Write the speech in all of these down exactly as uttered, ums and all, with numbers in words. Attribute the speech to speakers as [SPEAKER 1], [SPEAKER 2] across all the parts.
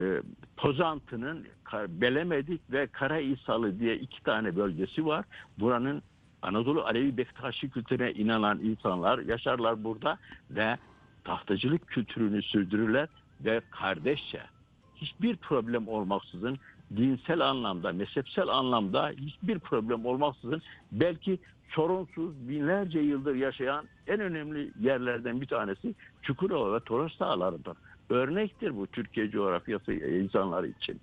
[SPEAKER 1] e, Pozantı'nın Belemedik ve Karahisarlı diye iki tane bölgesi var. Buranın Anadolu Alevi Bektaşi kültürüne inanan insanlar yaşarlar burada ve tahtacılık kültürünü sürdürürler ve kardeşçe, hiçbir problem olmaksızın, dinsel anlamda, mezhepsel anlamda hiçbir problem olmaksızın, belki sorunsuz binlerce yıldır yaşayan en önemli yerlerden bir tanesi Çukurova ve Toros Dağları'dır. Örnektir bu Türkiye coğrafyası insanları için.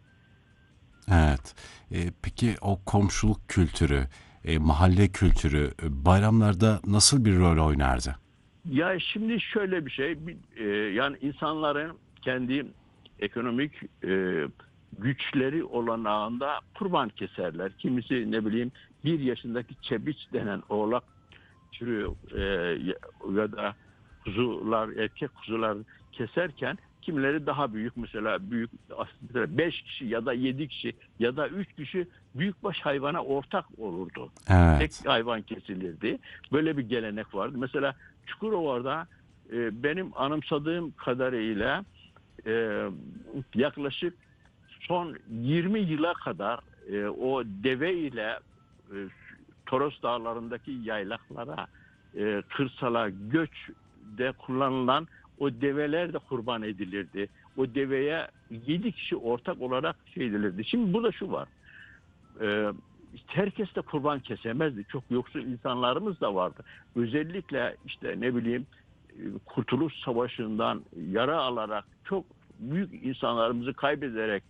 [SPEAKER 2] Evet. E, peki o komşuluk kültürü, e, mahalle kültürü e, bayramlarda nasıl bir rol oynardı?
[SPEAKER 1] Ya şimdi şöyle bir şey, e, yani insanların kendi ekonomik e, güçleri olanağında kurban keserler. Kimisi ne bileyim bir yaşındaki çebiç denen oğlak türü e, ya da kuzular, erkek kuzular keserken kimileri daha büyük, mesela büyük beş kişi ya da yedi kişi ya da üç kişi büyükbaş hayvana ortak olurdu. Tek
[SPEAKER 2] Evet.
[SPEAKER 1] hayvan kesilirdi. Böyle bir gelenek vardı. Mesela Çukurova'da e, benim anımsadığım kadarıyla e, yaklaşık son yirmi yıla kadar e, o deve ile e, Toros Dağları'ndaki yaylaklara, e, kırsala göçde kullanılan o develer de kurban edilirdi. O deveye yedi kişi ortak olarak şey edilirdi. Şimdi burada şu var. E, herkes de kurban kesemezdi. Çok yoksul insanlarımız da vardı. Özellikle işte ne bileyim Kurtuluş Savaşı'ndan yara alarak çok büyük insanlarımızı kaybederek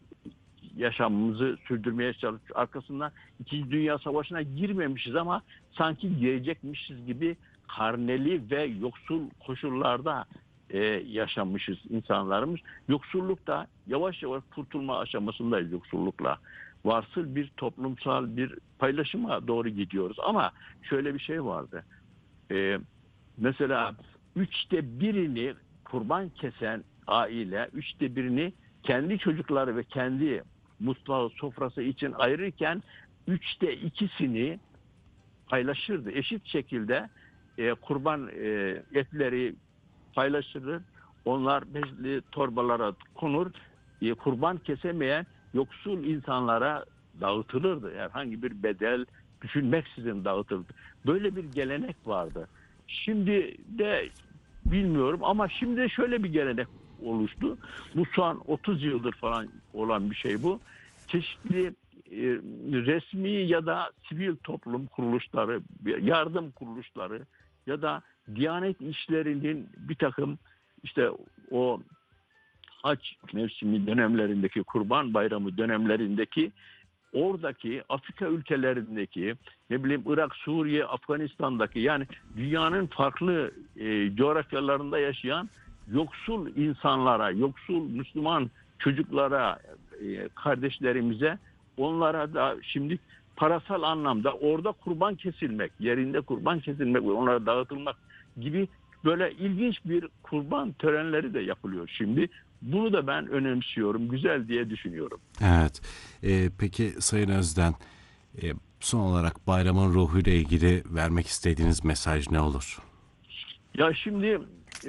[SPEAKER 1] yaşamımızı sürdürmeye çalışıyoruz. Arkasından İkinci Dünya Savaşı'na girmemişiz ama sanki girecekmişiz gibi karneli ve yoksul koşullarda e, yaşamışız insanlarımız. Yoksulluk da yavaş yavaş kurtulma aşamasındayız yoksullukla. Varsıl bir toplumsal bir paylaşıma doğru gidiyoruz. Ama şöyle bir şey vardı. E, mesela üçte birini kurban kesen aile, üçte birini kendi çocukları ve kendi mutfağı, sofrası için ayırırken üçte ikisini paylaşırdı. Eşit şekilde e, kurban e, etleri paylaşılır. Onlar bezli torbalara konur. E, kurban kesemeyen yoksul insanlara dağıtılırdı. Herhangi bir bedel düşünmeksizin dağıtıldı. Böyle bir gelenek vardı. Şimdi de bilmiyorum ama şimdi şöyle bir gelenek oluştu. Bu son otuz yıldır falan olan bir şey bu. Çeşitli e, resmi ya da sivil toplum kuruluşları, yardım kuruluşları ya da Diyanet işlerinin bir takım işte o hac mevsimi dönemlerindeki, Kurban Bayramı dönemlerindeki, oradaki Afrika ülkelerindeki, ne bileyim Irak, Suriye, Afganistan'daki, yani dünyanın farklı e, coğrafyalarında yaşayan yoksul insanlara, yoksul Müslüman çocuklara, e, kardeşlerimize, onlara da şimdi parasal anlamda orada kurban kesilmek, yerinde kurban kesilmek ve onlara dağıtılmak gibi böyle ilginç bir kurban törenleri de yapılıyor şimdi. Bunu da ben önemsiyorum, güzel diye düşünüyorum.
[SPEAKER 2] Evet. E, peki Sayın Özden, e, son olarak bayramın ruhuyla ilgili vermek istediğiniz mesaj ne olur?
[SPEAKER 1] Ya şimdi e,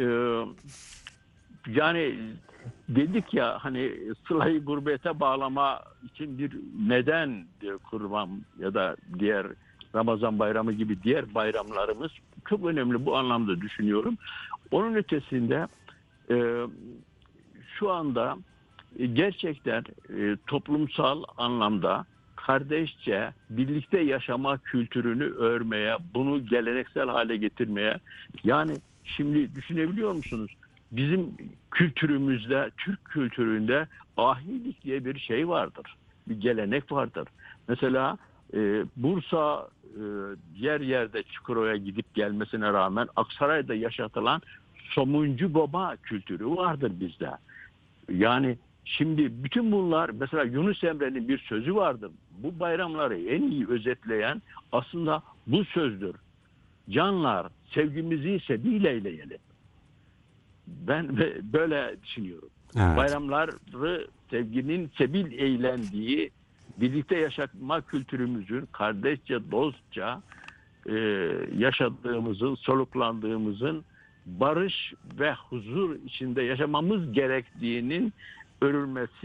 [SPEAKER 1] yani dedik ya hani sıla-i gurbete bağlama için bir neden kurban ya da diğer Ramazan bayramı gibi diğer bayramlarımız çok önemli, bu anlamda düşünüyorum. Onun ötesinde e, şu anda gerçekten e, toplumsal anlamda kardeşçe birlikte yaşama kültürünü örmeye, bunu geleneksel hale getirmeye, yani şimdi düşünebiliyor musunuz? Bizim kültürümüzde, Türk kültüründe ahilik diye bir şey vardır. Bir gelenek vardır. Mesela e, Bursa e, yer yerde Çukurova'ya gidip gelmesine rağmen Aksaray'da yaşatılan somuncu baba kültürü vardır bizde. Yani şimdi bütün bunlar, mesela Yunus Emre'nin bir sözü vardır. Bu bayramları en iyi özetleyen aslında bu sözdür. Canlar, sevgimizi sebil eyleyelim. Ben böyle düşünüyorum.
[SPEAKER 2] Evet.
[SPEAKER 1] Bayramları sevginin sebil eğlendiği, birlikte yaşatma kültürümüzün kardeşçe, dostça e, yaşadığımızın, soluklandığımızın, barış ve huzur içinde yaşamamız gerektiğinin örülmesi